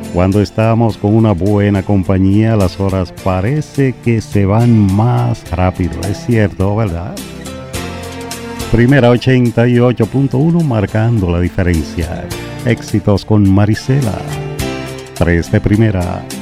Cuando estamos con una buena compañía, las horas parece que se van más rápido. Es cierto, ¿verdad? Primera 88.1 marcando la diferencia. Éxitos con Marisela. 3 de primera.